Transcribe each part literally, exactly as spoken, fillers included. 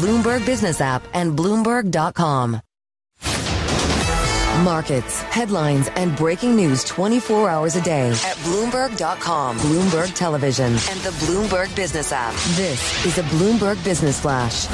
Bloomberg Business app, and Bloomberg dot com. Markets, headlines, and breaking news twenty-four hours a day at Bloomberg dot com, Bloomberg Television, and the Bloomberg Business app. This is a Bloomberg Business Flash.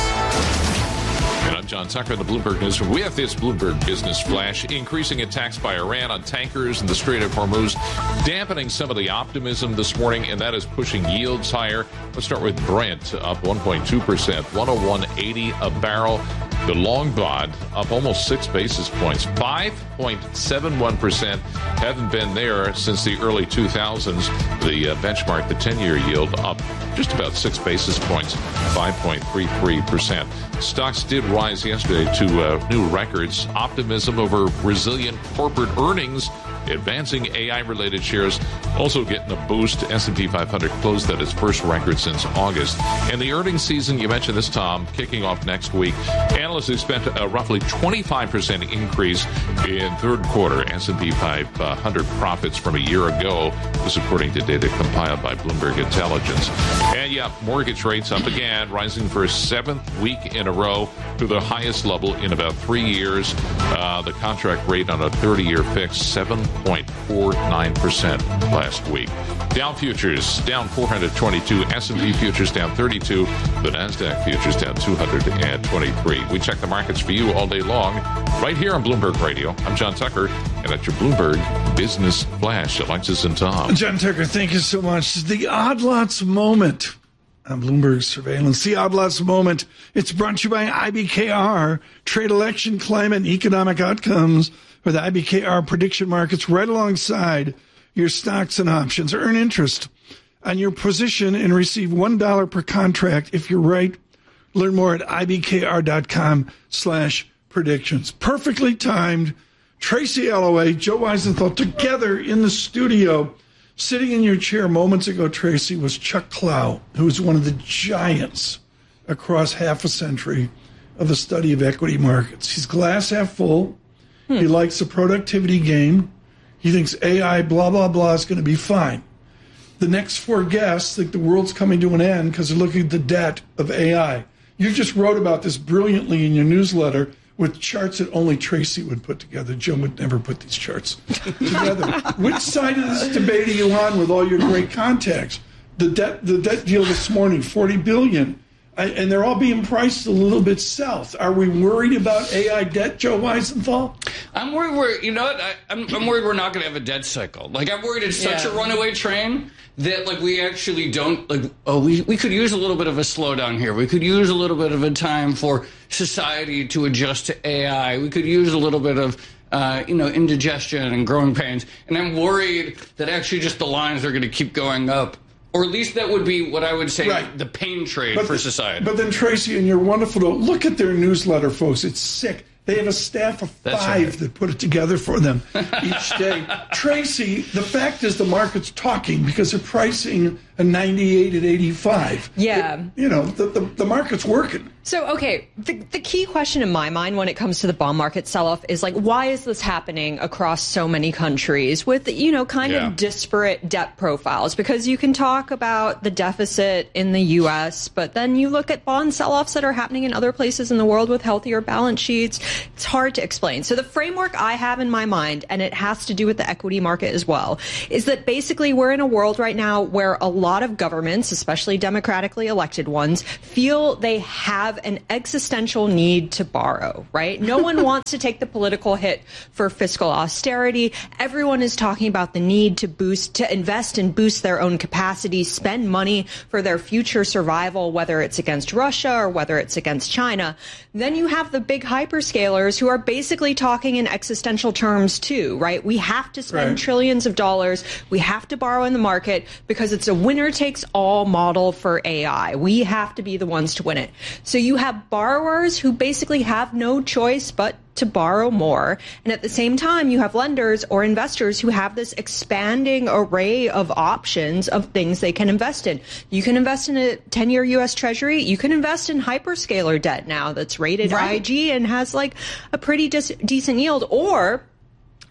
And I'm John Tucker in the Bloomberg Newsroom. We have this Bloomberg Business Flash. Increasing attacks by Iran on tankers in the Strait of Hormuz, dampening some of the optimism this morning, and that is pushing yields higher. Let's start with Brent, up one point two percent, one oh one eighty a barrel. The long bond up almost six basis points, five point seven one percent. Haven't been there since the early two thousands. The uh, benchmark, the ten-year yield, up just about six basis points, five point three three percent. Stocks did rise yesterday to uh, new records. Optimism over resilient corporate earnings, advancing A I-related shares also getting a boost. S and P five hundred closed at its first record since August. And the earnings season, you mentioned this, Tom, kicking off next week. Analysts expect a roughly twenty-five percent increase in third quarter S and P five hundred profits from a year ago. This according to data compiled by Bloomberg Intelligence. And yeah, mortgage rates up again, rising for a seventh week in a row to the highest level in about three years. Uh, the contract rate on a thirty-year fix, seven point four nine percent last week. Dow futures down four hundred twenty-two, S and P futures down thirty-two, the NASDAQ futures down two hundred twenty-three. We check the markets for you all day long right here on Bloomberg Radio. I'm John Tucker, and at your Bloomberg Business Flash, Alexis and Tom. John Tucker, thank you so much. The Odd Lots Moment on Bloomberg Surveillance. The Odd Lots Moment. It's brought to you by I B K R. Trade, election, climate, and economic outcomes for the I B K R prediction markets right alongside your stocks and options. Earn interest on your position and receive one dollar per contract if you're right. Learn more at I B K R dot com slash predictions. Perfectly timed. Tracy Alloway, Joe Weisenthal together in the studio. Sitting in your chair moments ago, Tracy, was Chuck Clow, who is one of the giants across half a century of the study of equity markets. He's glass half full. Hmm. He likes the productivity game. He thinks A I, blah, blah, blah, is going to be fine. The next four guests think the world's coming to an end because they're looking at the debt of A I. You just wrote about this brilliantly in your newsletter with charts that only Tracy would put together. Joe would never put these charts together. Which side of this debate are you on with all your great contacts? The debt, the debt deal this morning, forty billion dollars. I, and they're all being priced a little bit south. Are we worried about A I debt, Joe Weisenthal? I'm worried we're, you know what, I, I'm, I'm worried we're not going to have a debt cycle. Like, I'm worried it's such yeah. a runaway train that, like, we actually don't, like, oh, we, we could use a little bit of a slowdown here. We could use a little bit of a time for society to adjust to A I. We could use a little bit of, uh, you know, indigestion and growing pains. And I'm worried that actually just the lines are going to keep going up. Or at least that would be what I would say right. the pain trade but for the, society. But then, Tracy, and you're wonderful to look at their newsletter, folks. It's sick. They have a staff of That's five right. that put it together for them each day. Tracy, the fact is the market's talking because they're pricing a ninety-eight at eighty-five. Yeah. It, you know, the, the, the market's working. So, okay, the, the key question in my mind when it comes to the bond market sell-off is, like, why is this happening across so many countries with, you know, kind yeah. of disparate debt profiles? Because you can talk about the deficit in the U S, but then you look at bond sell-offs that are happening in other places in the world with healthier balance sheets. It's hard to explain. So the framework I have in my mind, and it has to do with the equity market as well, is that basically we're in a world right now where a lot of governments, especially democratically elected ones, feel they have an existential need to borrow, right? No one wants to take the political hit for fiscal austerity. Everyone is talking about the need to boost, to invest and boost their own capacity, spend money for their future survival, whether it's against Russia or whether it's against China. Then you have the big hyperscalers who are basically talking in existential terms too, right? We have to spend right. trillions of dollars. We have to borrow in the market because it's a winner-takes-all model for A I. We have to be the ones to win it. So you have borrowers who basically have no choice but to borrow more. And at the same time, you have lenders or investors who have this expanding array of options of things they can invest in. You can invest in a ten-year U S Treasury. You can invest in hyperscaler debt now that's rated right. I G and has like a pretty dis- decent yield. Or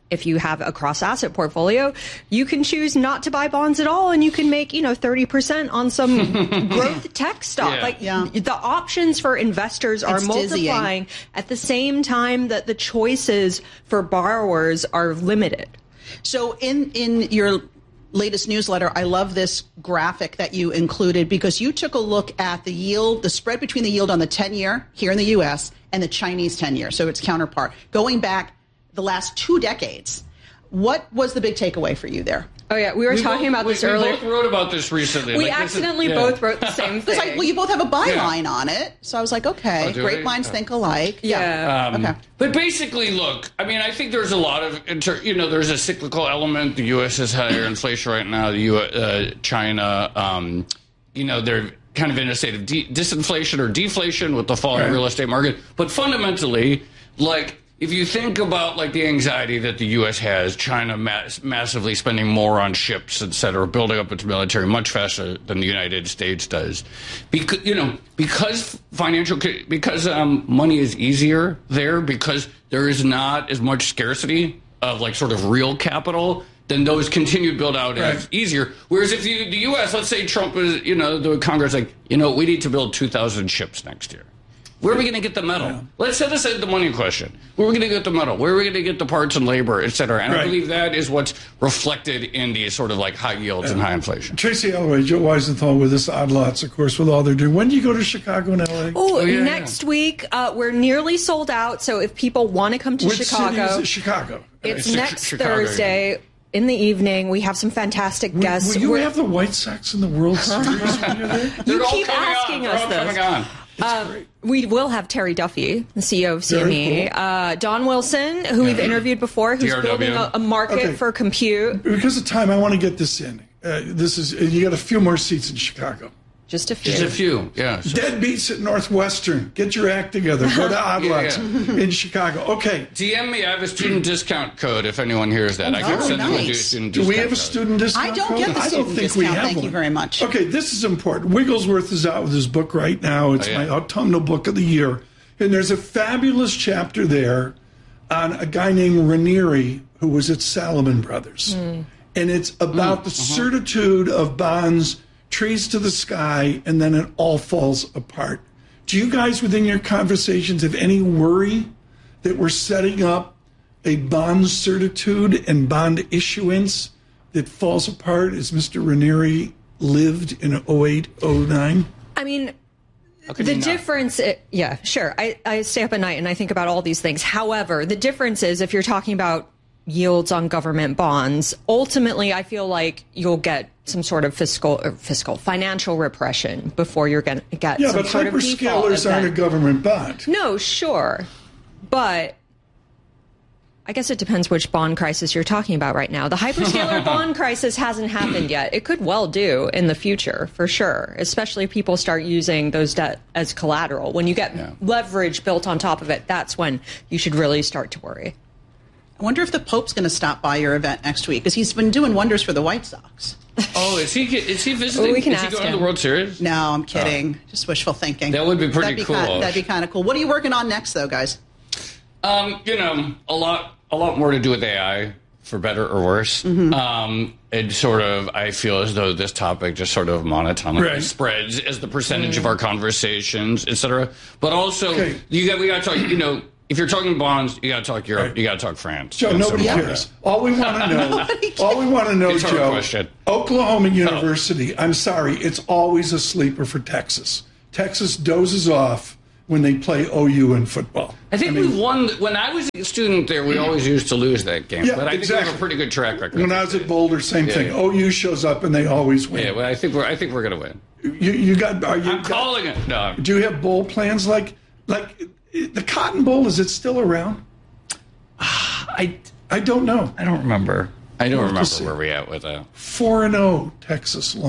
if you have a cross-asset portfolio, you can choose not to buy bonds at all, and you can make, you know, thirty percent on some growth tech stock. Yeah. Like, Yeah. the options for investors are It's multiplying dizzying. at the same time that the choices for borrowers are limited. So in, in your latest newsletter, I love this graphic that you included because you took a look at the yield, the spread between the yield on the ten-year here in the U S and the Chinese ten-year, so its counterpart, going back the last two decades. What was the big takeaway for you there? Oh, yeah, we were We talking both- about we, this we earlier. both wrote about this recently. We Like, this is- accidentally yeah. both wrote the same It's like, thing. well, you both have a Yeah. byline on it. So I was like, okay, Oh, do great we? minds Oh. think alike. Yeah. Um, Okay. But basically, look, I mean, I think there's a lot of, inter- you know, there's a cyclical element. The U S has higher inflation right now. The U. Uh, China, um, you know, they're kind of in a state of de- disinflation or deflation with the fall in the real estate market. But fundamentally, like, if you think about like the anxiety that the U S has, China mass- massively spending more on ships, et cetera, building up its military much faster than the United States does, because you know because financial because um, money is easier there, because there is not as much scarcity of like sort of real capital. Then those continued build out Right. is easier. Whereas if you, the U S, let's say Trump is, you know, the Congress like, you know, we need to build two thousand ships next year. Where are we going to get the metal? Yeah. Let's set aside the money question. Where are we going to get the metal? Where are we going to get the parts and labor, et cetera? And Right. I believe that is what's reflected in these sort of like high yields and high inflation. Tracy Alloway, Joe Weisenthal with us, Odd Lots, of course, with all they're doing. When do you go to Chicago and L A? Oh, yeah, next week, uh, we're nearly sold out. So if people want to come to Which Chicago, city is it? Chicago. it's Chi- next Chicago, Thursday in the evening. We have some fantastic Will, guests. will you We're- have the White Sox in the World Series when you're there? They're You all keep coming asking on. us They're all this. coming on. Great. We will have Terry Duffy, the C E O of Very C M E, cool. uh, Don Wilson, who we've interviewed before, who's D R W. building a, a market Okay. for compute. Because of time, I want to get this in. Uh, this is you got a few more seats in Chicago. Just a few. Just a few, yeah. So- Deadbeats at Northwestern. Get your act together. Go to Odd Yeah, Lots yeah. in Chicago. Okay. D M me. I have a student discount code if anyone hears that. I can Oh, send them a nice. student Do discount we have a code. student discount? I don't code? get the I don't student think discount. we have Thank you one. very much. Okay, this is important. Wigglesworth is out with his book right now. It's Oh, yeah. my autumnal book of the year. And there's a fabulous chapter there on a guy named Ranieri who was at Salomon Brothers. And it's about the certitude of bonds, trees to the sky, and then it all falls apart. Do you guys within your conversations have any worry that we're setting up a bond certitude and bond issuance that falls apart as Mister Ranieri lived in oh eight, oh nine? I mean, could the you not? difference, i- yeah, sure. I, I stay up at night and I think about all these things. However, the difference is if you're talking about yields on government bonds, ultimately, I feel like you'll get some sort of fiscal, or fiscal, financial repression before you're going to get Yeah, some but sort of default hyperscalers aren't a event. government bond. No, sure. But I guess it depends which bond crisis you're talking about right now. The hyperscaler bond crisis hasn't happened yet. It could well do in the future, for sure, especially if people start using those debt as collateral. When you get Yeah. leverage built on top of it, that's when you should really start to worry. I wonder if the Pope's going to stop by your event next week because he's been doing wonders for the White Sox. Oh, is he is he visiting? Well, we can is he ask going to him. the World Series? No, I'm kidding. Just wishful thinking. That would be pretty that'd be cool. Kind, that'd be kind of cool. What are you working on next, though, guys? Um, you know, a lot, a lot more to do with A I, for better or worse. Mm-hmm. Um, it sort of, I feel as though this topic just sort of monotonically Right. spreads as the percentage of our conversations, et cetera. But also, Okay. you got, we got to talk. You know, if you're talking bonds, you got to talk Europe. Right. You got to talk France. Joe, and nobody so on. cares. All we want to know, all we want to know, Guitar Joe, question. Oklahoma University, I'm sorry, it's always a sleeper for Texas. Texas dozes off when they play O U in football. I think mean, we won. When I was a student there, we always used to lose that game. Yeah, but I think we exactly. have a pretty good track record. When I was at Boulder, same thing. yeah. O U shows up and they always win. yeah, well, I think we're. I think we're going to win. You, you got? Are you? I'm got- calling it. No. Do you have bowl plans like like the Cotton Bowl? Is it still around? I. I don't know. I don't remember. I don't We'll have to remember see. where we at with that. Four and zero, Texas.